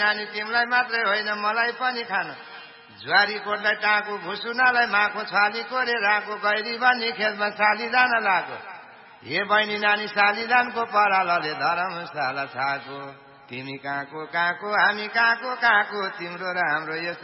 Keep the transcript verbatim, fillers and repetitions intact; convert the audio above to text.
नानी तिमीलाई मात्रै होइन मलाई पनि खान ज्वारी कोटलाई टाँको भुसुनालाई माखो छाली कोरे राको गैरी भन्ने खेतमा सालिदान लाग्यो हे बहिनी नानी सालिदानको परालले धर्मशाला छाको तिमी कहाँको कहाँको हामी कहाँको कहाँको तिम्रो र हाम्रो